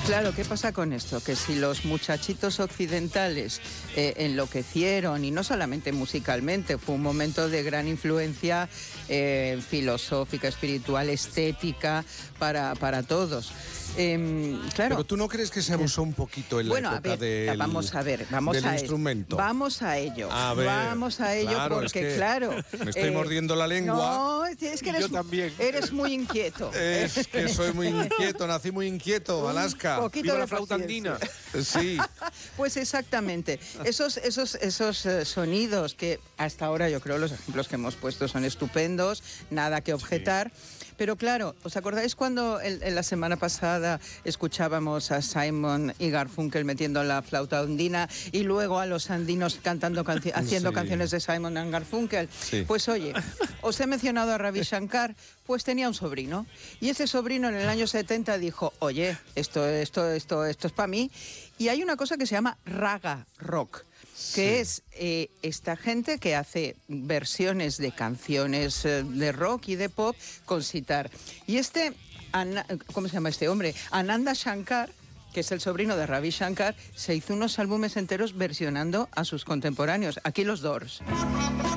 Claro, ¿qué pasa con esto? Que si los muchachitos occidentales enloquecieron, y no solamente musicalmente, fue un momento de gran influencia filosófica, espiritual, estética, para todos. Claro. Pero ¿tú no crees que se abusó un poquito en la época del vamos a ver, instrumento? Vamos a ello. Claro, porque, claro... Me estoy mordiendo la lengua. No, es que yo también. Eres muy inquieto. Es que soy muy inquieto, nací muy inquieto, Alaska. Viva la flauta andina. Sí. Pues exactamente. Esos sonidos que hasta ahora yo creo los ejemplos que hemos puesto son estupendos, nada que objetar. Sí. Pero claro, ¿os acordáis cuando en la semana pasada escuchábamos a Simon y Garfunkel metiendo la flauta andina y luego a los andinos cantando haciendo canciones de Simon and Garfunkel? Sí. Pues oye, os he mencionado a Ravi Shankar, pues tenía un sobrino. Y ese sobrino en el año 70 dijo, oye, esto es para mí. Y hay una cosa que se llama raga rock, que es esta gente que hace versiones de canciones de rock y de pop con sitar. Y ¿cómo se llama este hombre? Ananda Shankar, que es el sobrino de Ravi Shankar, se hizo unos álbumes enteros versionando a sus contemporáneos. Aquí los Doors.